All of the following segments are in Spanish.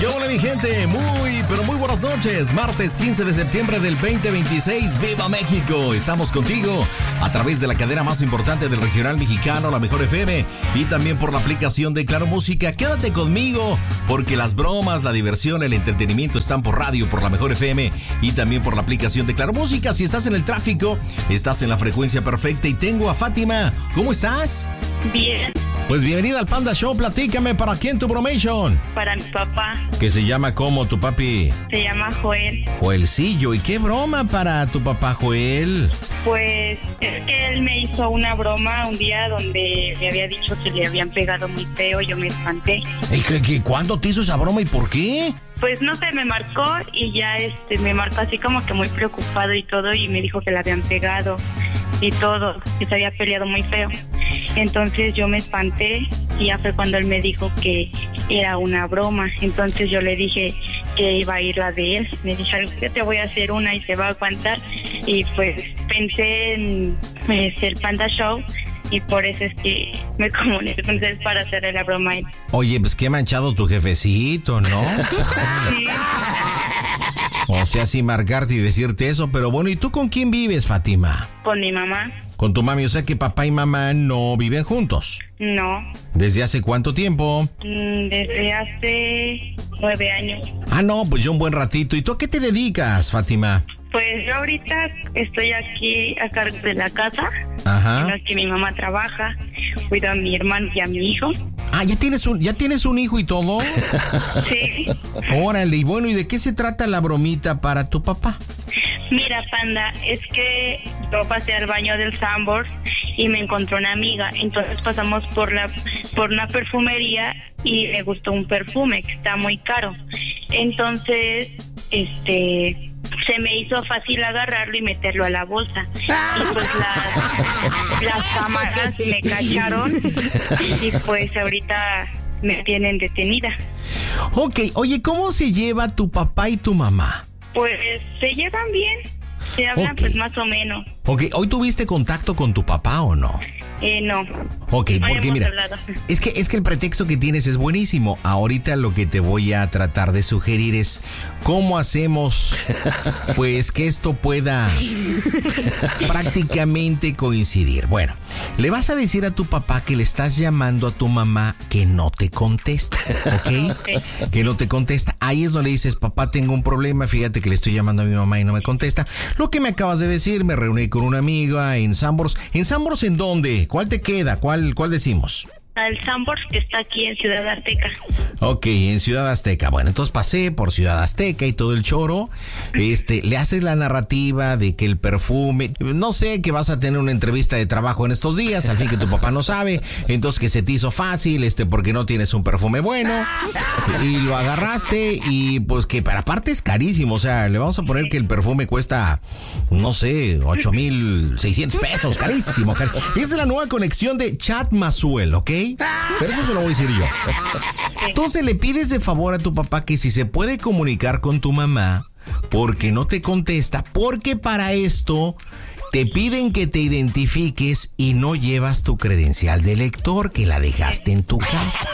¿Qué hola mi gente? Pero muy buenas noches. Martes 15 de septiembre del 2026. ¡Viva México! Estamos contigo a través de la cadena más importante del regional mexicano, La Mejor FM, y también por la aplicación de Claro Música. Quédate conmigo porque las bromas, la diversión, el entretenimiento están por radio, por La Mejor FM y también por la aplicación de Claro Música. Si estás en el tráfico, estás en la frecuencia perfecta y tengo a Fátima. ¿Cómo estás? Bien. Pues bienvenida al Panda Show. Platícame, ¿para quién tu bromation? Para mi papá. ¿Que se llama cómo tu papi? Se llama Joel. Joelcillo. ¿Y qué broma para tu papá Joel? Pues es que él me hizo una broma un día donde me había dicho que le habían pegado muy feo. Yo me espanté. ¿Cuándo te hizo esa broma y por qué? Pues no sé, me marcó y ya me marcó así como que muy preocupado y todo, y me dijo que le habían pegado y todo, que se había peleado muy feo. Entonces yo me espanté y ya fue cuando él me dijo que era una broma. Entonces yo le dije que iba a ir la de él. Me dijo, yo te voy a hacer una y se va a aguantar. Y pues pensé en el Panda Show y por eso es que me comuniqué con ustedes para hacerle la broma a él. Oye, pues qué manchado tu jefecito, ¿no? Sí. O sea, sin marcarte y decirte eso, pero bueno, ¿y tú con quién vives, Fátima? Con mi mamá. Con tu mami, o sea que papá y mamá no viven juntos. No. ¿Desde hace cuánto tiempo? Desde hace 9 años. Ah, no, pues ya un buen ratito. ¿Y tú a qué te dedicas, Fátima? Pues yo ahorita estoy aquí a cargo de la casa. Ajá. En la que mi mamá trabaja. Cuido a mi hermano y a mi hijo. Ah, ¿ya tienes un hijo y todo? Sí. Órale, y bueno, ¿y de qué se trata la bromita para tu papá? Mira, Panda, es que yo pasé al baño del Sanborns y me encontró una amiga. Entonces pasamos por una perfumería y me gustó un perfume que está muy caro. Entonces, se me hizo fácil agarrarlo y meterlo a la bolsa. Y pues las cámaras me cacharon y pues ahorita me tienen detenida. Ok, oye, ¿cómo se lleva tu papá y tu mamá? Pues se llevan bien, se hablan Okay. pues más o menos. Ok, ¿hoy tuviste contacto con tu papá o no? No. Ok, No porque hemos mira, hablado. es que el pretexto que tienes es buenísimo. Ahorita lo que te voy a tratar de sugerir es cómo hacemos pues que esto pueda prácticamente coincidir. Bueno, le vas a decir a tu papá que le estás llamando a tu mamá que no te contesta, ¿ok? Okay. Que no te contesta. Ahí es donde le dices, papá, tengo un problema, fíjate que le estoy llamando a mi mamá y no me contesta. Lo que me acabas de decir, me reuní con una amiga en Sanborns. ¿En Sanborns en dónde? ¿Cuál te queda? ¿Cuál decimos? Al Sanborns que está aquí en Ciudad Azteca. Ok, en Ciudad Azteca. Bueno, entonces pasé por Ciudad Azteca y todo el choro. Le haces la narrativa de que el perfume, no sé, que vas a tener una entrevista de trabajo en estos días, al fin que tu papá no sabe, entonces que se te hizo fácil, porque no tienes un perfume bueno, y lo agarraste y pues que para aparte es carísimo, o sea, le vamos a poner que el perfume cuesta, no sé, 8,600 pesos, carísimo. Esa es la nueva conexión de Chat Mazuel, ¿ok? Pero eso se lo voy a decir yo. Entonces le pides de favor a tu papá que si se puede comunicar con tu mamá, porque no te contesta, porque para esto te piden que te identifiques y no llevas tu credencial de lector, que la dejaste en tu casa.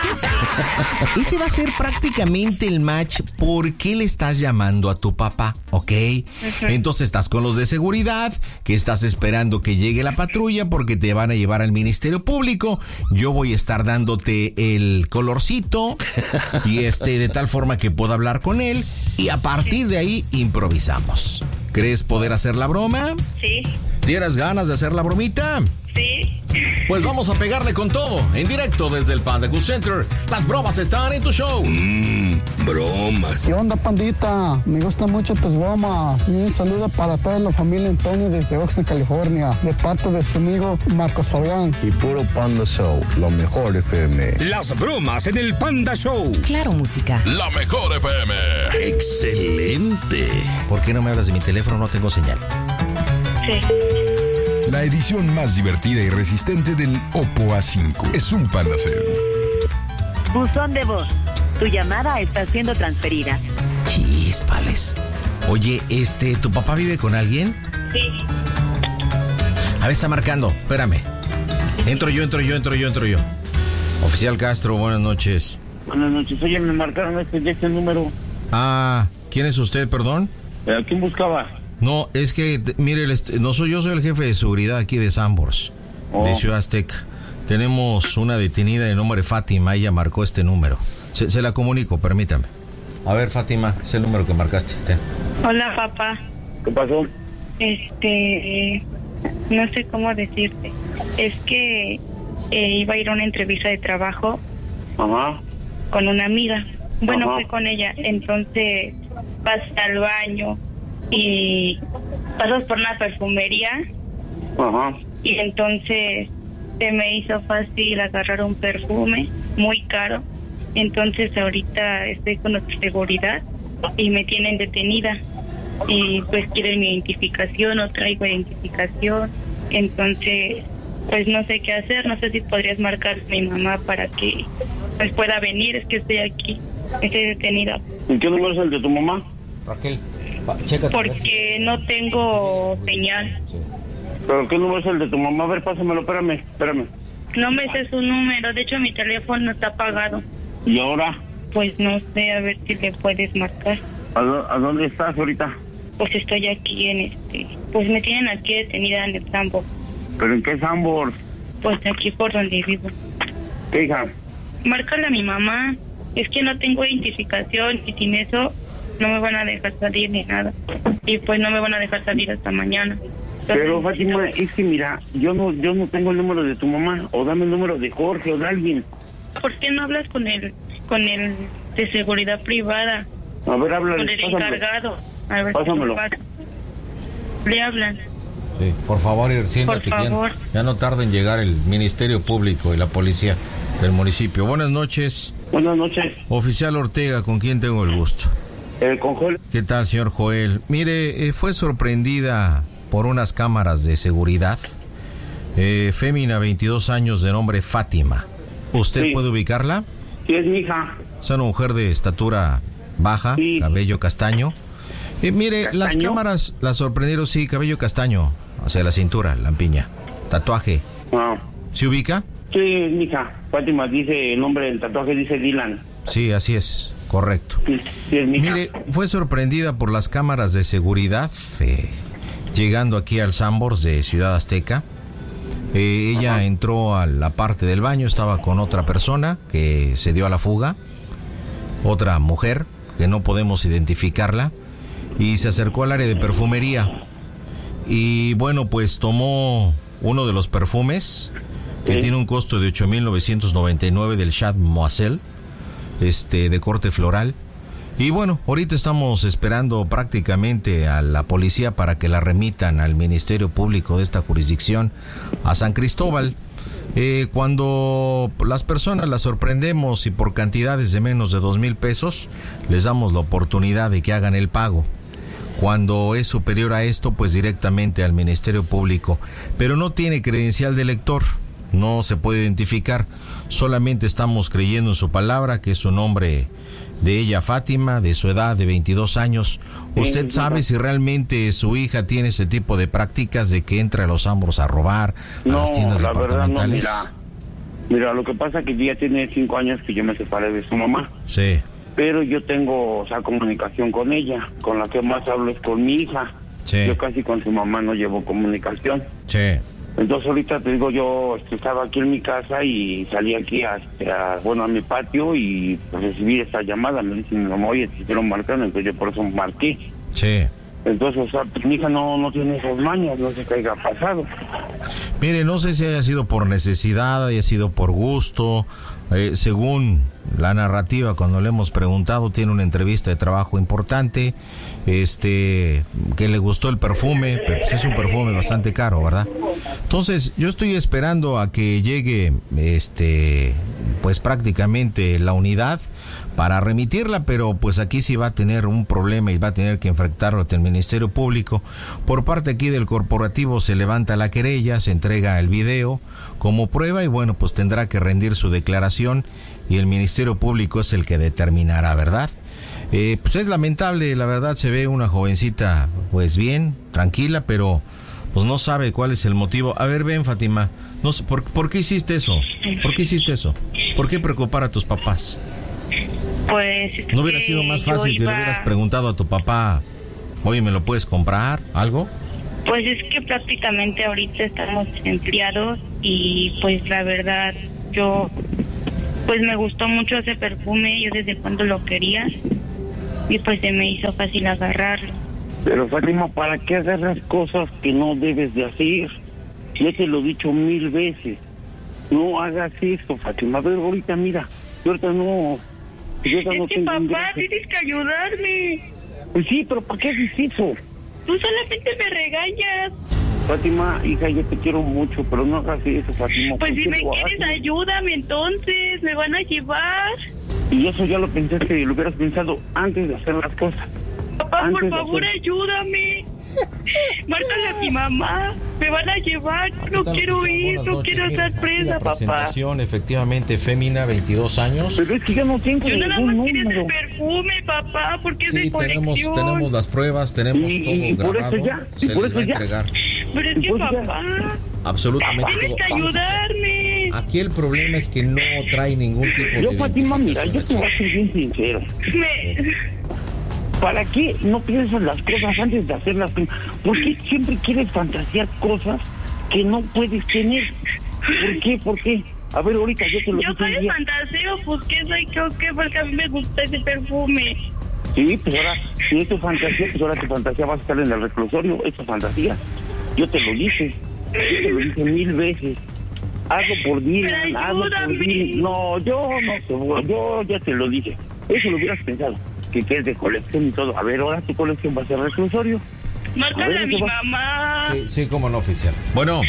Ese va a ser prácticamente el match. ¿Por qué le estás llamando a tu papá? ¿Ok? Entonces estás con los de seguridad, que estás esperando que llegue la patrulla porque te van a llevar al Ministerio Público. Yo voy a estar dándote el colorcito y de tal forma que pueda hablar con él y a partir de ahí improvisamos. ¿Crees poder hacer la broma? Sí. ¿Tienes ganas de hacer la bromita? Sí. Pues vamos a pegarle con todo, en directo desde el Panda Cool Center. Las bromas están en tu show. Bromas. ¿Qué onda, pandita? Me gustan mucho tus bromas. Y un saludo para toda la familia Antonio desde Oxnard, California, de parte de su amigo Marcos Fabián. Y puro Panda Show, lo mejor FM. Las bromas en el Panda Show. Claro Música. La Mejor FM. Excelente. ¿Por qué no me hablas de mi teléfono? No tengo señal. Sí. La edición más divertida y resistente del Oppo A5 es un Panda Cell. Buzón de voz. Tu llamada está siendo transferida. Chispales. Oye, ¿tu papá vive con alguien? Sí. A ver, está marcando. Espérame. Entro yo. Oficial Castro, buenas noches. Buenas noches. Oye, me marcaron este número. Ah, ¿quién es usted, perdón? ¿A quién buscaba? No, es que, mire, no soy yo, soy el jefe de seguridad aquí de Sanborns, de Ciudad Azteca. Tenemos una detenida de nombre Fátima, ella marcó este número. Se la comunico, permítame. A ver, Fátima, es el número que marcaste. Ten. Hola, papá. ¿Qué pasó? No sé cómo decirte. Es que iba a ir a una entrevista de trabajo. Ajá. Con una amiga. Bueno, Ajá. fui con ella. Entonces pasé al baño y pasas por una perfumería. Ajá. Y entonces se me hizo fácil agarrar un perfume muy caro. Entonces ahorita estoy con nuestra seguridad y me tienen detenida. Y pues quieren mi identificación, no traigo identificación. Entonces, pues no sé qué hacer. No sé si podrías marcar a mi mamá para que pues pueda venir. Es que estoy aquí, estoy detenida. ¿Y qué número es el de tu mamá? Raquel, chécate. Porque no tengo señal. Sí. ¿Pero qué número es el de tu mamá? A ver, pásamelo, espérame. No me sé su número. De hecho, mi teléfono está apagado. ¿Y ahora? Pues no sé, a ver si le puedes marcar. ¿A dónde estás ahorita? Pues estoy aquí pues me tienen aquí detenida en el Sanborns. ¿Pero en qué Sanborns? Pues aquí por donde vivo. ¿Qué, hija? Márcale a mi mamá. Es que no tengo identificación y sin eso no me van a dejar salir ni nada. Y pues no me van a dejar salir hasta mañana. Entonces, Pero Fátima, es que mira, yo no tengo el número de tu mamá. O dame el número de Jorge o de alguien. ¿por qué no hablas con el de seguridad privada? A ver, háblale. Con el encargado. A ver, Pásamelo. Le hablan. Sí, por favor, siéntate. Por favor. Ya no tarda en llegar el Ministerio Público y la policía del municipio. Buenas noches. Buenas noches. Oficial Ortega, ¿con quién tengo el gusto? Con Joel. ¿Qué tal, señor Joel? Mire, fue sorprendida por unas cámaras de seguridad. Fémina, 22 años, de nombre Fátima. ¿Usted Sí. puede ubicarla? Sí, es mi hija. Es una mujer de estatura baja, Sí. cabello castaño. Mire, ¿Castaño? las cámaras la sorprendieron, sí, cabello castaño, hacia la cintura, lampiña, tatuaje. Ah. ¿Se ubica? Sí, es mi hija. Fátima dice, el nombre del tatuaje dice Dylan. Sí, así es, correcto. Sí, es mi hija. Mire, fue sorprendida por las cámaras de seguridad, llegando aquí al Sanborns de Ciudad Azteca. Ella entró a la parte del baño, estaba con otra persona que se dio a la fuga, otra mujer que no podemos identificarla, y se acercó al área de perfumería. Y bueno, pues tomó uno de los perfumes que tiene un costo de 8,999 del Chat Moiselle, de corte floral. Y bueno, ahorita estamos esperando prácticamente a la policía para que la remitan al Ministerio Público de esta jurisdicción, a San Cristóbal. Cuando las personas las sorprendemos y por cantidades de menos de 2,000 pesos, les damos la oportunidad de que hagan el pago. Cuando es superior a esto, pues directamente al Ministerio Público. Pero no tiene credencial de lector, no se puede identificar. Solamente estamos creyendo en su palabra, que es su nombre de ella, Fátima, de su edad de 22 años. ¿Usted sabe si realmente su hija tiene ese tipo de prácticas de que entra a los Sanborns a robar, a las tiendas la verdad no, departamentales? mira, lo que pasa es que ya tiene 5 años que yo me separé de su mamá. Sí. Pero yo tengo, comunicación con ella. Con la que más hablo es con mi hija. Sí. Yo casi con su mamá no llevo comunicación. Sí. Entonces ahorita te digo, yo estaba aquí en mi casa y salí aquí a mi patio y pues, recibí esta llamada. Me dicen, mamá, oye, te quiero marcar, entonces yo por eso marqué. Sí. Entonces, pues, mi hija no tiene esas mañas, no sé qué haya pasado. Mire, no sé si haya sido por necesidad, haya sido por gusto. Según la narrativa, cuando le hemos preguntado, tiene una entrevista de trabajo importante, que le gustó el perfume, pero pues es un perfume bastante caro, ¿verdad? Entonces, yo estoy esperando a que llegue, pues prácticamente la unidad para remitirla, pero pues aquí sí va a tener un problema y va a tener que enfrentarlo ante el Ministerio Público. Por parte aquí del corporativo se levanta la querella, se entrega el video como prueba y bueno, pues tendrá que rendir su declaración y el Ministerio Público es el que determinará, ¿verdad? Pues es lamentable, la verdad, se ve una jovencita pues bien, tranquila, pero pues no sabe cuál es el motivo. A ver, ven, Fátima, no sé, ¿por qué hiciste eso? ¿Por qué hiciste eso? ¿Por qué preocupar a tus papás? Pues... ¿No hubiera sido más fácil que le hubieras preguntado a tu papá, oye, ¿me lo puedes comprar? ¿Algo? Pues es que prácticamente ahorita estamos empleados y pues la verdad yo pues me gustó mucho ese perfume, yo desde cuando lo quería y pues se me hizo fácil agarrarlo. Pero Fátima, ¿para qué agarras cosas que no debes de hacer? Ya te lo he dicho 1000 veces. No hagas esto, Fátima. A ver, ahorita mira, yo ahorita no... Es que papá, tienes que ayudarme. Pues sí, pero ¿para qué haces eso? Tú solamente me regañas. Fátima, hija, yo te quiero mucho, pero no hagas eso, Fátima. Pues si me quieres, ayúdame entonces, me van a llevar. Y eso ya lo pensaste, lo hubieras pensado antes de hacer las cosas. Papá, por favor, ayúdame. Márcale a mi mamá, me van a llevar, no quiero ir, no quiero estar presa, papá. Presentación, efectivamente, Fémina, 22 años. Pero es que ya no tengo yo nada más quiero ese perfume, papá, porque es de colección. tenemos las pruebas, tenemos todo grabado. Por eso ya, se les va a entregar. Pero es que papá, absolutamente tienes que ayudarme. Aquí el problema es que no trae ningún tipo de... Yo, Fátima, mira, yo te voy a ser bien sincero. ¿Para qué no piensas las cosas antes de hacerlas? ¿Por qué siempre quieres fantasear cosas que no puedes tener? ¿Por qué? ¿Por qué? A ver, ahorita yo te lo digo. Yo soy fantaseo, pues ¿qué soy? ¿Qué? Porque a mí me gusta ese perfume. Sí, pues ahora, si es tu fantasía, pues ahora tu fantasía vas a estar en el reclusorio, es tu fantasía. Yo te lo dije. Yo te lo dije 1000 veces. Hazlo por Dylan, hazlo por Dylan. No, yo ya te lo dije. Eso lo hubieras pensado. Que es de colección y todo. A ver, ahora tu colección va a ser reclusorio. Márcale a mi mamá. Sí, cómo no, oficial. Bueno,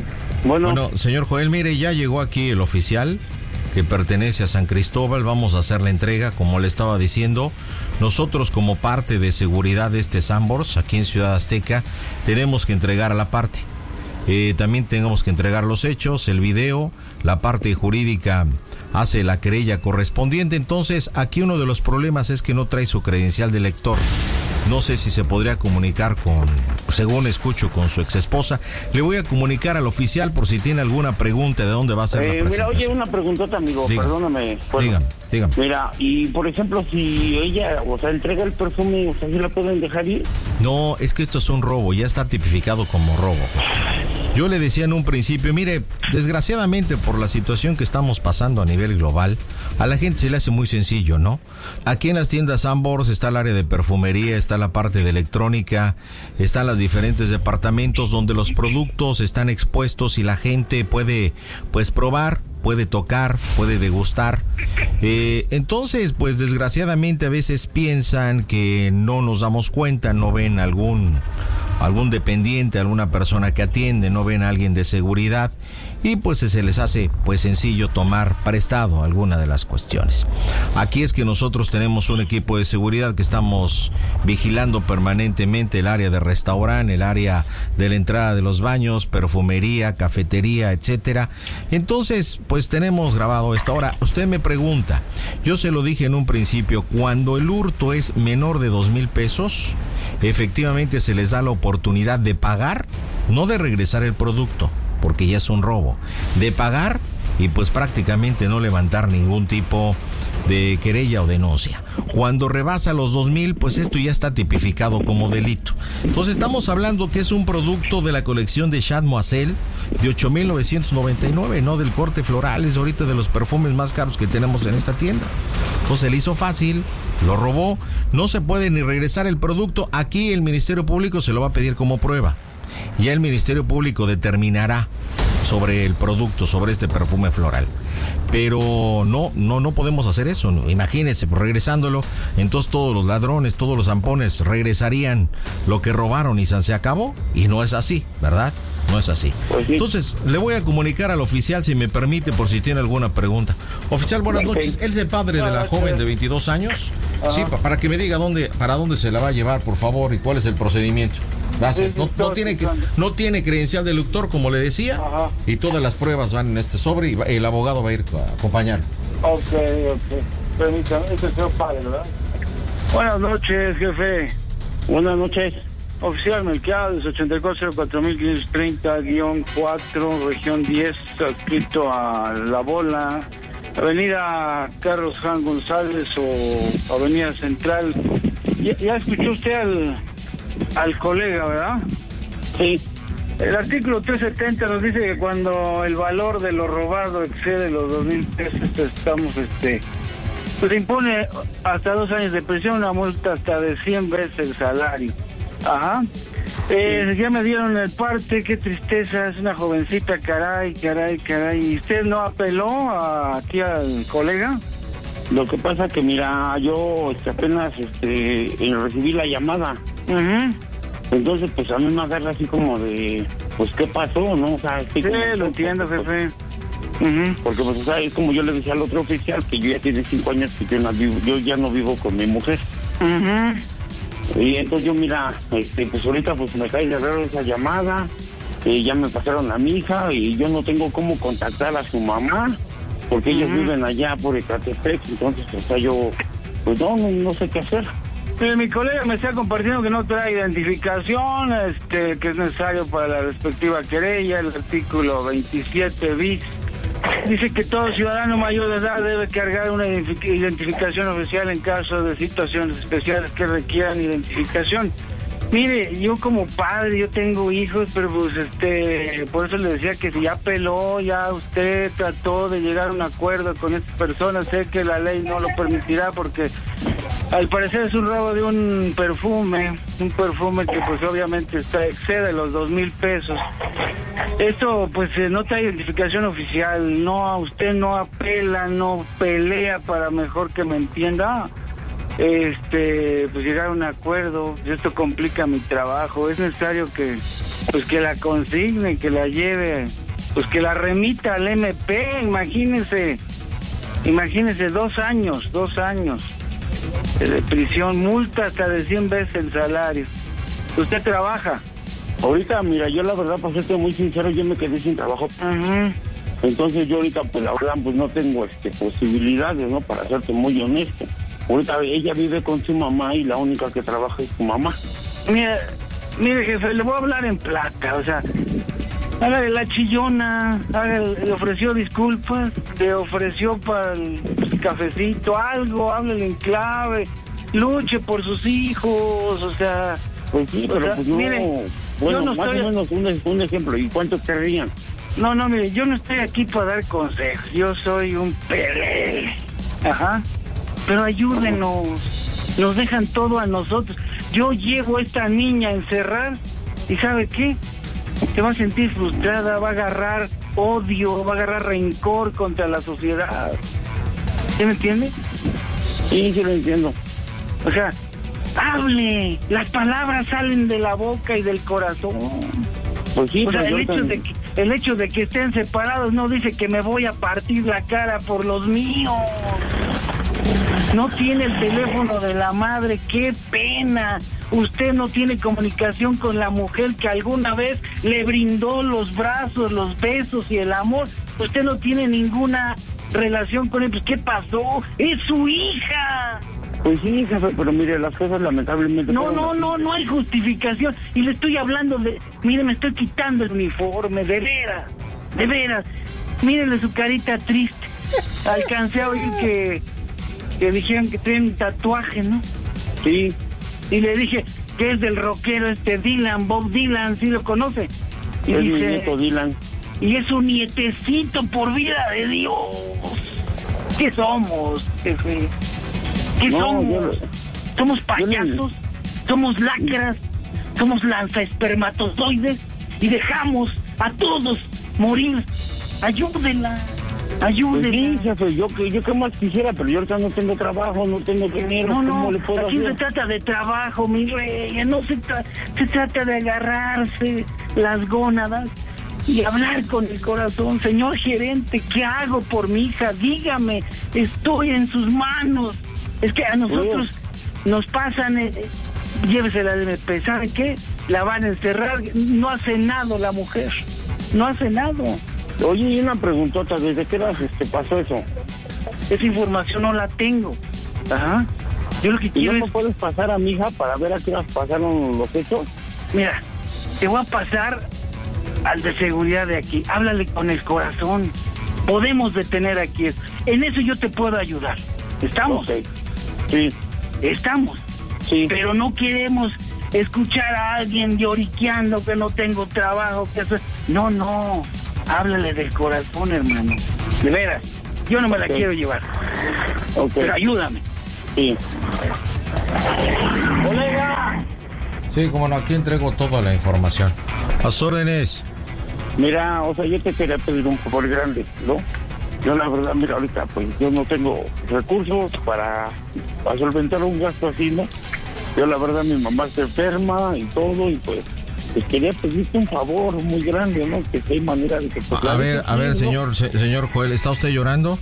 señor Joel, mire, ya llegó aquí el oficial que pertenece a San Cristóbal. Vamos a hacer la entrega, como le estaba diciendo. Nosotros, como parte de seguridad de este Sanborns, aquí en Ciudad Azteca, tenemos que entregar a la parte. También tenemos que entregar los hechos, el video, la parte jurídica hace la querella correspondiente. Entonces, aquí uno de los problemas es que no trae su credencial de lector. No sé si se podría comunicar según escucho, con su exesposa. Le voy a comunicar al oficial por si tiene alguna pregunta de dónde va a ser la presentación. Mira, oye, una preguntota, amigo, perdóname. Bueno, dígame. Mira, y por ejemplo, si ella, entrega el perfume, ¿sí la pueden dejar ir? No, es que esto es un robo, ya está tipificado como robo. Yo le decía en un principio, mire, desgraciadamente por la situación que estamos pasando a nivel global, a la gente se le hace muy sencillo, ¿no? Aquí en las tiendas Sanborns está el área de perfumería, está la parte de electrónica, están los diferentes departamentos donde los productos están expuestos y la gente puede, pues, probar, puede tocar, puede degustar. Entonces, pues desgraciadamente a veces piensan que no nos damos cuenta, no ven algún dependiente, alguna persona que atiende, no ven a alguien de seguridad y pues se les hace pues sencillo tomar prestado alguna de las cuestiones. Aquí es que nosotros tenemos un equipo de seguridad que estamos vigilando permanentemente el área de restaurante, el área de la entrada de los baños, perfumería, cafetería, etcétera. Entonces, pues tenemos grabado esto. Ahora, usted me pregunta, yo se lo dije en un principio, cuando el hurto es menor de 2,000 pesos, efectivamente se les da la oportunidad de pagar, no de regresar el producto, porque ya es un robo, de pagar y pues prácticamente no levantar ningún tipo de querella o denuncia. Cuando rebasa los 2,000, pues esto ya está tipificado como delito. Entonces estamos hablando que es un producto de la colección de Chad Moiselle de 8,999, no del corte floral, es ahorita de los perfumes más caros que tenemos en esta tienda. Entonces le hizo fácil, lo robó, no se puede ni regresar el producto. Aquí el Ministerio Público se lo va a pedir como prueba. Ya el Ministerio Público determinará sobre el producto, sobre este perfume floral. Pero no podemos hacer eso, ¿no? Imagínense, pues, regresándolo, entonces todos los ladrones, todos los zampones regresarían lo que robaron y se acabó. Y no es así, ¿verdad? No es así. Pues sí. Entonces, le voy a comunicar al oficial, si me permite, por si tiene alguna pregunta. Oficial, buenas noches. ¿Él es el padre de la joven de 22 años? Ajá. Sí, para que me diga para dónde se la va a llevar, por favor, y cuál es el procedimiento. Gracias. No tiene credencial de lector, como le decía. Ajá. Y todas las pruebas van en este sobre y el abogado va a ir a acompañar. Ok. Permítame, este es el señor padre, ¿verdad? Buenas noches, jefe. Buenas noches. Oficial Melquiades, 8404.530-4, región 10, adscrito a La Bola, Avenida Carlos Juan González o Avenida Central. Ya escuchó usted al colega, ¿verdad? Sí. El artículo 370 nos dice que cuando el valor de lo robado excede los 2,000 pesos, estamos, pues se impone hasta 2 años de prisión, una multa hasta de 100 veces el salario. Ajá. Ya me dieron el parte, qué tristeza, es una jovencita, caray. ¿Y usted no apeló aquí al colega? Lo que pasa que, mira, yo apenas recibí la llamada. Uh-huh. Entonces, pues a mí me agarra así como de, pues, ¿qué pasó, no? O sea, sí, lo entiendo, jefe. Uh-huh. Porque, pues, o sea, es como yo le decía al otro oficial, que yo ya tiene 5 años que yo ya no vivo con mi mujer. Uh-huh. Y entonces yo, mira, pues ahorita pues me cae de raro esa llamada, ya me pasaron a mi hija y yo no tengo cómo contactar a su mamá, porque ellos viven allá por Ecatepec, entonces, o sea, yo, pues no sé qué hacer. Mi colega me está compartiendo que no trae identificación, que es necesario para la respectiva querella, el artículo 27 bis. Dice que todo ciudadano mayor de edad debe cargar una identificación oficial en caso de situaciones especiales que requieran identificación. Mire, yo como padre, yo tengo hijos, pero pues por eso le decía que si ya peló, ya usted trató de llegar a un acuerdo con estas personas, sé que la ley no lo permitirá porque al parecer es un robo de un perfume que pues obviamente excede los 2,000 pesos. Esto pues no trae identificación oficial, no, usted no apela, no pelea para mejor que me entienda. Pues llegar a un acuerdo, esto complica mi trabajo, es necesario que la consigne, que la lleve, pues que la remita al MP, imagínese 2 años de prisión, multa hasta de 100 veces el salario. ¿Usted trabaja? Ahorita, mira, yo la verdad, para serte muy sincero, yo me quedé sin trabajo. Uh-huh. Entonces yo ahorita, pues la verdad, pues no tengo posibilidades, ¿no? Para serte muy honesto. Ahorita ella vive con su mamá y la única que trabaja es su mamá. Mire, jefe, le voy a hablar en plata, o sea, hágale la chillona, le ofreció disculpas, le ofreció para el cafecito, algo, háblele en clave, luche por sus hijos, o sea... Pues sí, pero pues mire, bueno, yo no más estoy... o menos un ejemplo, ¿y cuánto querrían? No, mire, yo no estoy aquí para dar consejos, yo soy un pelele, ajá. Pero ayúdenos, nos dejan todo a nosotros. Yo llevo a esta niña a encerrar y ¿sabe qué? Se va a sentir frustrada, va a agarrar odio, va a agarrar rencor contra la sociedad. ¿Sí me entiende? Sí, lo entiendo. O sea, hable, las palabras salen de la boca y del corazón. Pues sí, o sea, pues el hecho de que estén separados no dice que me voy a partir la cara por los míos. No tiene el teléfono de la madre, qué pena. Usted no tiene comunicación con la mujer que alguna vez le brindó los brazos, los besos y el amor. Usted no tiene ninguna relación con él. Pues, ¿qué pasó? ¡Es su hija! Pues sí, jefe, pero mire, las cosas lamentablemente... No hay justificación. Y le estoy hablando de... Mire, me estoy quitando el uniforme, de veras. Mírele su carita triste. Alcancé a oír que dijeron que tiene un tatuaje, ¿no? Sí. Y le dije que es del rockero Dylan, Bob Dylan, ¿sí lo conoce? Y es dice, mi nieto Dylan. Y es un nietecito, por vida de Dios. ¿Qué somos, jefe? ¿Qué somos? ¿Somos payasos? ¿Somos lacras? ¿Somos lanzaespermatozoides? Y dejamos a todos morir. Ayúdenla. Pues sí, jefe, yo qué más quisiera, pero yo ahorita no tengo trabajo, no tengo dinero. No, le puedo aquí hacer? se trata de trabajo, mi rey, no se trata de agarrarse las gónadas y hablar con el corazón. Señor gerente, ¿qué hago por mi hija? Dígame, estoy en sus manos. Es que a nosotros nos pasan, llévesela al MP, ¿sabe qué? La van a encerrar, no ha cenado la mujer, no ha cenado. Oye, y una preguntota, ¿desde qué edad pasó eso? Esa información no la tengo. Ajá. Yo lo que quiero ¿No me puedes pasar a mi hija para ver a qué horas pasaron los hechos? Mira, te voy a pasar al de seguridad de aquí. Háblale con el corazón. podemos detener aquí esto. En eso yo te puedo ayudar. ¿Estamos? Okay. Sí. Estamos. Sí. Pero no queremos escuchar a alguien lloriqueando que no tengo trabajo, que eso. No. Háblale del corazón, hermano. De veras. Yo no me la quiero llevar. Pero ayúdame. Sí. ¡Colega! Sí, como no, aquí entrego toda la información. A sus órdenes. Mira, o sea, yo te quería pedir un favor grande, ¿no? Yo la verdad, mira, ahorita pues yo no tengo recursos para solventar un gasto así, ¿no? Yo la verdad, mi mamá está enferma y todo, y pues quería pedirte un favor muy grande, ¿no? Que si hay manera de que... Pues, a ver, ¿no? señor Joel, ¿está usted llorando?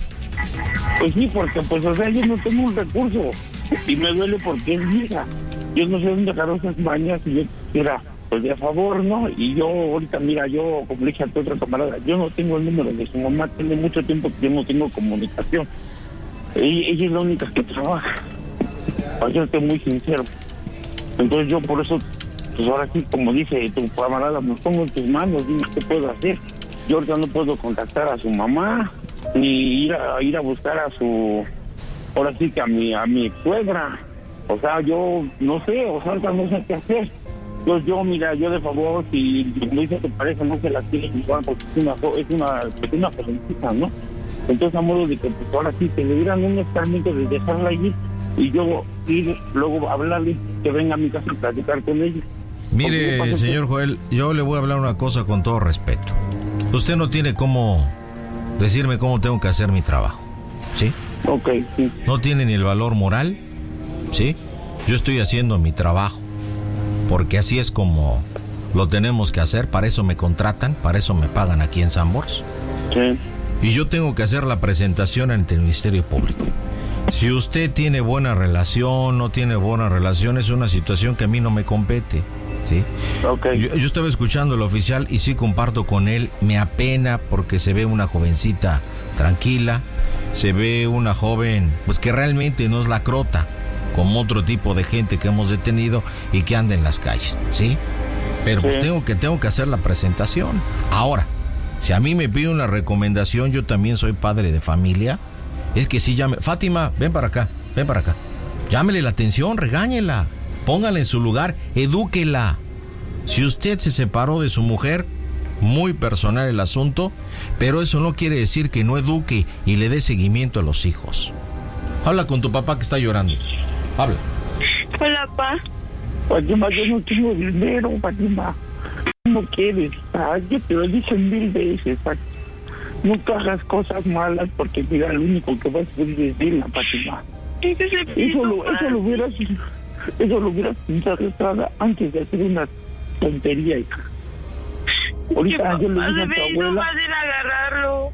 Pues sí, porque pues, o sea, yo no tengo un recurso y me duele porque es mi hija. Yo no sé dónde dejar esas mañas y yo quisiera, pues de favor, ¿no? Y yo ahorita, mira, yo, como le dije a tu otra camarada, yo no tengo el número de su mamá, tiene mucho tiempo que yo no tengo comunicación. Ella es la única que trabaja, para serte muy sincero. Entonces yo por eso, pues ahora sí, como dice tu camarada, me pongo en tus manos, dime qué puedo hacer. Yo ahorita no puedo contactar a su mamá, ni ir a buscar a su, ahora sí que a mi suegra. O sea, yo no sé, o sea, no sé qué hacer. Entonces yo, mira, yo de favor, si me dice que parece, no se la quiere igual, porque es una jovencita, ¿no? Entonces, a modo de que pues ahora sí, que le dieran un escarmiento de dejarla allí y yo ir luego a hablarle, que venga a mi casa y platicar con ella. Mire, señor Joel, yo le voy a hablar una cosa con todo respeto. Usted no tiene cómo decirme cómo tengo que hacer mi trabajo, ¿sí? Ok, sí. No tiene ni el valor moral, ¿sí? Yo estoy haciendo mi trabajo, porque así es como lo tenemos que hacer, para eso me contratan, para eso me pagan aquí en Sanborns. Sí. Y yo tengo que hacer la presentación ante el Ministerio Público. Si usted tiene buena relación, no tiene buena relación, es una situación que a mí no me compete, ¿sí? Okay. Yo estaba escuchando al oficial y sí comparto con él, me apena porque se ve una jovencita tranquila, se ve una joven pues que realmente no es lacrota, como otro tipo de gente que hemos detenido y que anda en las calles, ¿sí? Pero pues tengo que hacer la presentación. Ahora, si a mí me pide una recomendación, yo también soy padre de familia, es que sí llame. Fátima, ven para acá. Llámele la atención, regáñela, póngala en su lugar, edúquela. Si usted se separó de su mujer, muy personal el asunto, pero eso no quiere decir que no eduque y le dé seguimiento a los hijos. Habla con tu papá que está llorando. Habla. Hola, pa. Fátima, yo no tengo dinero, Fátima. No quieres, yo te lo dije 1000 veces, Fátima. Nunca hagas cosas malas porque mira, lo único que vas a hacer es decirla, Fátima. Eso lo hubieras pensado antes de hacer una tontería, hija. Ahorita yo le dije a tu abuela. Fácil agarrarlo.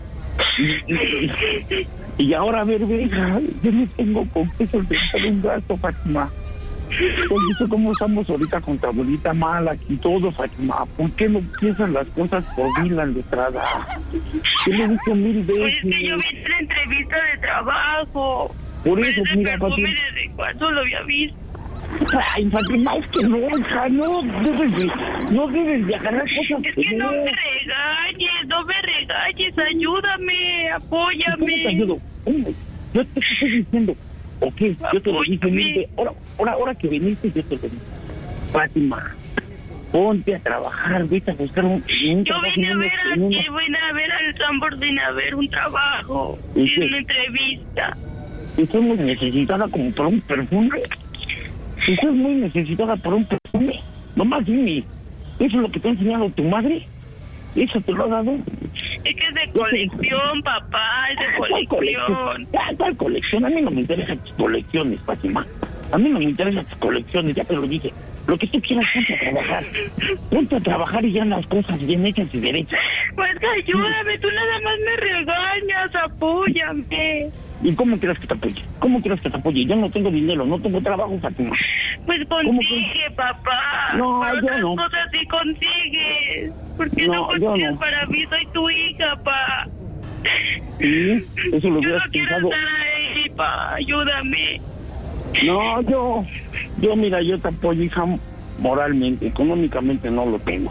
Y ahora, a ver, hija, yo no tengo con qué solventar un gasto, Fátima. Entonces, ¿cómo estamos ahorita con tu abuelita mala y todo, Fátima? ¿Por qué no piensan las cosas por mí, la letrada? Yo le dije 1000 veces. Pues es que yo vi la entrevista de trabajo. Por eso, ese mira, perfume Fátima. desde cuándo lo había visto. Ay, Fátima, es que no, hija, no debes de agarrar cosas. Es que no me regañes, ayúdame, apóyame. ¿Cómo te ayudo? Yo te estoy diciendo, ok, yo te lo dije, ahora que viniste, yo te lo dije. Fátima, ponte a trabajar, vete a buscar un yo vine a ver al Sanborns, vine a ver un trabajo, una entrevista. Estoy muy necesitada como por un perfume. Estás muy necesitada por un perfume. Nomás dime, ¿eso es lo que te ha enseñado tu madre? ¿Eso te lo ha dado? Es que es de colección, papá, es de colección. ¿Cuál colección? A mí no me interesan tus colecciones, Fátima. A mí no me interesan tus colecciones, ya te lo dije. Lo que tú quieras, ponte a trabajar y ya las cosas bien hechas y derechas. Pues que ayúdame, tú nada más me regañas, apóyame. ¿Y cómo quieres que te apoye? ¿Cómo quieres que te apoye? Yo no tengo dinero, no tengo trabajo, Fátima. Pues consigue, papá. No, para yo otras no. cosas sí consigues. ¿Por qué no consigues para mí? Soy tu hija, pa. Sí, eso lo hubieras pensado. Yo no quiero estar ahí, pa. Ayúdame. No, yo mira, yo te apoyo, hija, moralmente, económicamente no lo tengo.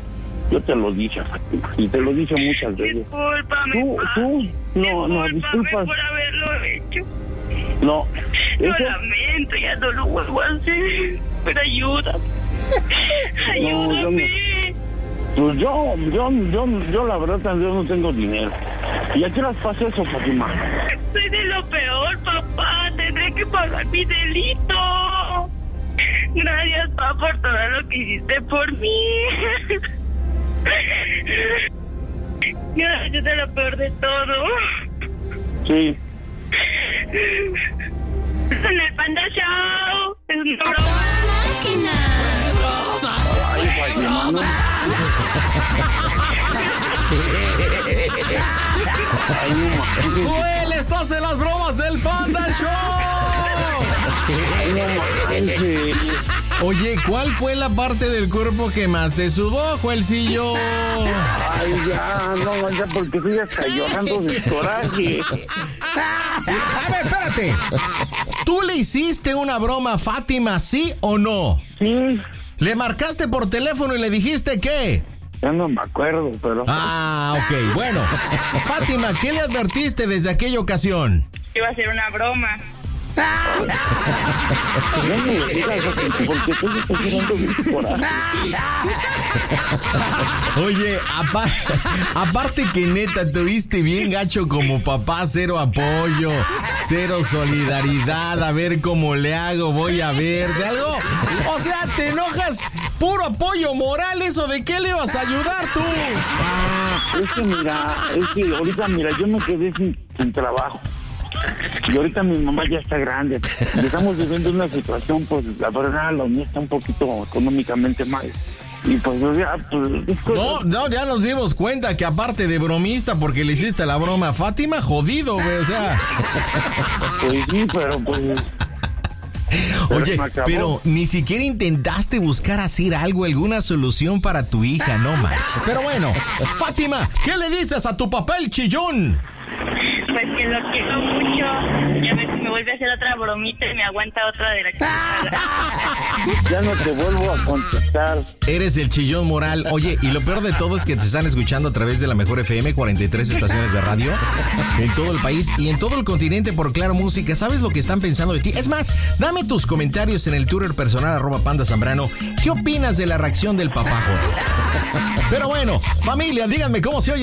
Yo te lo dije, Fátima, y te lo dije muchas veces. Discúlpame, No, disculpas. por haberlo hecho. No. Lo lamento, ya no lo vuelvo a hacer. Pero ayúdame. Ayúdame. Pues yo la verdad yo no tengo dinero. ¿Y a qué las pasa eso, Fátima? Soy de lo peor, papá. Tendré que pagar mi delito. Gracias, papá, por todo lo que hiciste por mí. Gracias, de lo peor de todo. Sí. En el Panda Show. Es una broma. Ay, Fátima, no. ¡Joel, estás en las bromas del Panda Show! Oye, ¿cuál fue la parte del cuerpo que más te sudó, Joelcillo? Ay, ya, porque estoy hasta llorando de coraje. A ver, espérate. ¿Tú le hiciste una broma a Fátima, sí o no? Sí. ¿Le marcaste por teléfono y le dijiste qué? Ya no me acuerdo, pero... Ah, ok, bueno. Fátima, ¿qué le advertiste desde aquella ocasión? Iba a ser una broma. No me digas, porque estoy llorando de coraje. Oye, aparte que neta, tuviste bien gacho como papá, cero apoyo, cero solidaridad, a ver cómo le hago, voy a ver, de algo. O sea, te enojas, puro apoyo moral, ¿eso de qué le vas a ayudar tú? Es que ahorita, yo me quedé sin trabajo. Y ahorita mi mamá ya está grande. Y estamos viviendo una situación, pues, la verdad, la mía está un poquito económicamente mal. Y pues, ya, No, ya nos dimos cuenta que aparte de bromista, porque le hiciste la broma a Fátima, jodido, güey, o sea. Pues sí, pero pues... Oye, pero ni siquiera intentaste buscar hacer algo, alguna solución para tu hija, no manches. Pero bueno, Fátima, ¿qué le dices a tu papá el chillón? Pues que lo quiero mucho. Ya ves que me vuelve a hacer otra bromita y me aguanta otra de la que Ya no te vuelvo a contestar. Eres el chillón moral. Oye, y lo peor de todo es que te están escuchando a través de la Mejor FM, 43 estaciones de radio en todo el país y en todo el continente por Claro Música. ¿Sabes lo que están pensando de ti? Es más, dame tus comentarios en el Twitter personal @PandaZambrano. ¿Qué opinas de la reacción del papá, Jorge? Pero bueno, familia, díganme cómo se oye